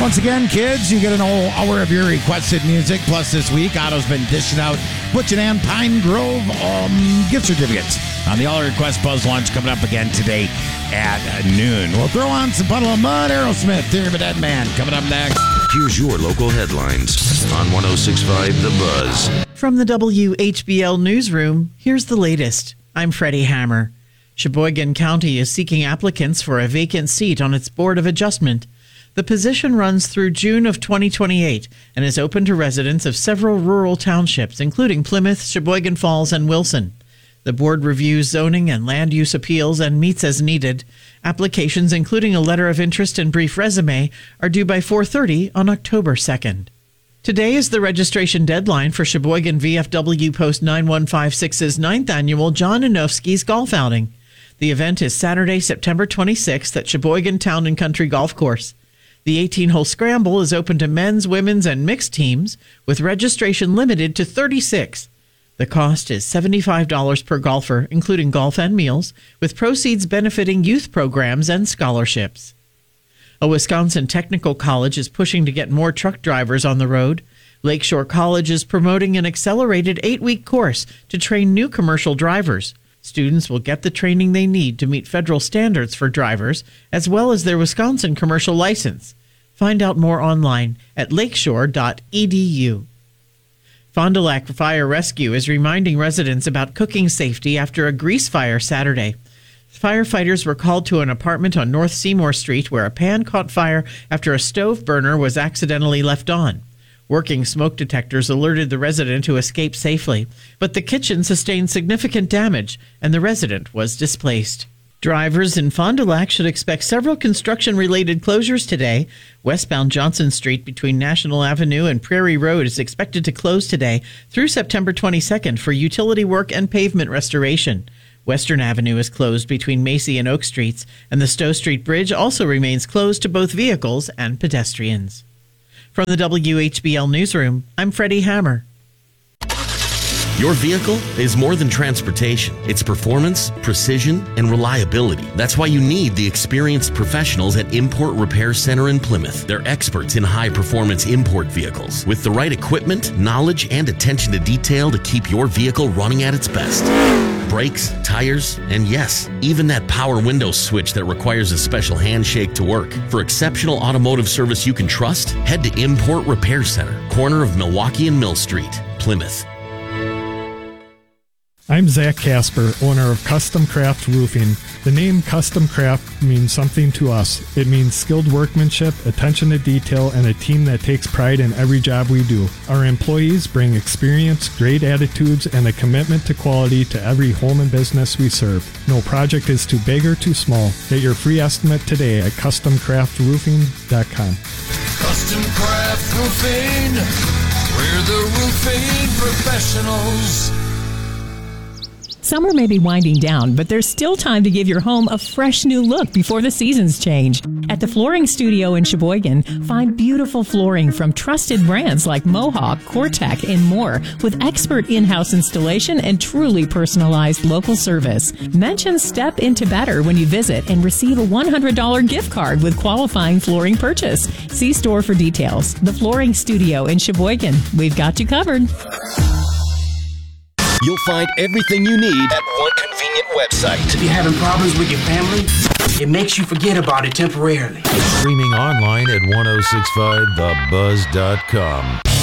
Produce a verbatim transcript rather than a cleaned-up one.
Once again, kids, you get an whole hour of your requested music. Plus, this week, Otto's been dishing out Butch and Ann Pine Grove um, gift certificates on the All Request Buzz Lunch coming up again today at noon. We'll throw on some Puddle of Mud, Aerosmith, Theory of a Dead Man coming up next. Here's your local headlines on one oh six point five The Buzz. From the W H B L Newsroom, here's the latest. I'm Freddie Hammer. Sheboygan County is seeking applicants for a vacant seat on its Board of Adjustment. The position runs through June of twenty twenty-eight and is open to residents of several rural townships, including Plymouth, Sheboygan Falls, and Wilson. The board reviews zoning and land use appeals and meets as needed. Applications, including a letter of interest and brief resume, are due by four thirty on October second. Today is the registration deadline for Sheboygan V F W Post nine one five six's ninth annual John Anofsky's Golf Outing. The event is Saturday, September twenty-sixth at Sheboygan Town and Country Golf Course. The eighteen-hole scramble is open to men's, women's, and mixed teams, with registration limited to thirty-six. The cost is seventy-five dollars per golfer, including golf and meals, with proceeds benefiting youth programs and scholarships. A Wisconsin technical college is pushing to get more truck drivers on the road. Lakeshore College is promoting an accelerated eight-week course to train new commercial drivers. Students will get the training they need to meet federal standards for drivers, as well as their Wisconsin commercial license. Find out more online at lakeshore dot e d u. Fond du Lac Fire Rescue is reminding residents about cooking safety after a grease fire Saturday. Firefighters were called to an apartment on North Seymour Street where a pan caught fire after a stove burner was accidentally left on. Working smoke detectors alerted the resident to escape safely, but the kitchen sustained significant damage and the resident was displaced. Drivers in Fond du Lac should expect several construction-related closures today. Westbound Johnson Street between National Avenue and Prairie Road is expected to close today through September twenty-second for utility work and pavement restoration. Western Avenue is closed between Macy and Oak Streets, and the Stowe Street Bridge also remains closed to both vehicles and pedestrians. From the W H B L Newsroom, I'm Freddie Hammer. Your vehicle is more than transportation. It's performance, precision, and reliability. That's why you need the experienced professionals at Import Repair Center in Plymouth. They're experts in high-performance import vehicles with the right equipment, knowledge, and attention to detail to keep your vehicle running at its best. Brakes, tires, and yes, even that power window switch that requires a special handshake to work. For exceptional automotive service you can trust, head to Import Repair Center, corner of Milwaukee and Mill Street, Plymouth. I'm Zach Casper, owner of Custom Craft Roofing. The name Custom Craft means something to us. It means skilled workmanship, attention to detail, and a team that takes pride in every job we do. Our employees bring experience, great attitudes, and a commitment to quality to every home and business we serve. No project is too big or too small. Get your free estimate today at custom craft roofing dot com. Custom Craft Roofing, we're the roofing professionals. Summer may be winding down, but there's still time to give your home a fresh new look before the seasons change. At the Flooring Studio in Sheboygan, find beautiful flooring from trusted brands like Mohawk, Cortec, and more, with expert in-house installation and truly personalized local service. Mention Step Into Better when you visit and receive a one hundred dollars gift card with qualifying flooring purchase. See store for details. The Flooring Studio in Sheboygan. We've got you covered. You'll find everything you need at one convenient website. If you're having problems with your family, it makes you forget about it temporarily. Streaming online at ten sixty-five the buzz dot com.